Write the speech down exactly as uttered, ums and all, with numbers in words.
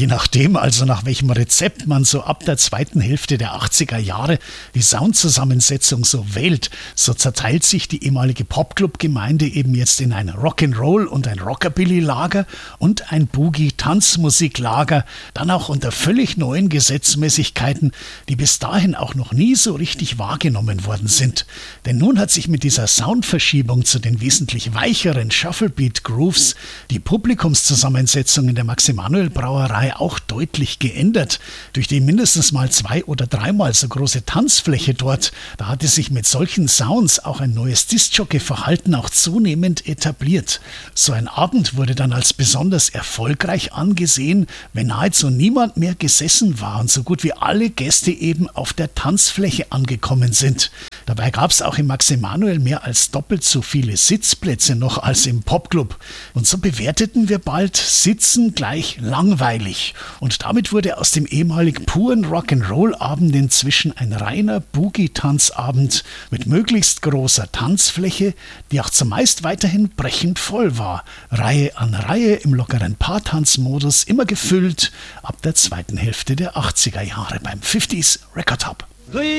je nachdem, also nach welchem Rezept man so ab der zweiten Hälfte der achtziger Jahre die Soundzusammensetzung so wählt, so zerteilt sich die ehemalige Popclub-Gemeinde eben jetzt in ein Rock'n'Roll- und ein Rockabilly-Lager und ein Boogie-Tanzmusik-Lager, dann auch unter völlig neuen Gesetzmäßigkeiten, die bis dahin auch noch nie so richtig wahrgenommen worden sind. Denn nun hat sich mit dieser Soundverschiebung zu den wesentlich weicheren Shufflebeat-Grooves die Publikumszusammensetzung in der Max-Emanuel-Brauerei auch deutlich geändert. Durch die mindestens mal zwei- oder dreimal so große Tanzfläche dort, da hatte sich mit solchen Sounds auch ein neues Diskjockey-Verhalten auch zunehmend etabliert. So ein Abend wurde dann als besonders erfolgreich angesehen, wenn nahezu niemand mehr gesessen war und so gut wie alle Gäste eben auf der Tanzfläche angekommen sind. Dabei gab es auch im Max-Emanuel mehr als doppelt so viele Sitzplätze noch als im Popclub. Und so bewerteten wir bald Sitzen gleich langweilig. Und damit wurde aus dem ehemaligen puren Rock'n'Roll-Abend inzwischen ein reiner Boogie-Tanzabend mit möglichst großer Tanzfläche, die auch zumeist weiterhin brechend voll war. Reihe an Reihe im lockeren Paartanzmodus, immer gefüllt ab der zweiten Hälfte der achtziger Jahre beim fünfziger Record Hub.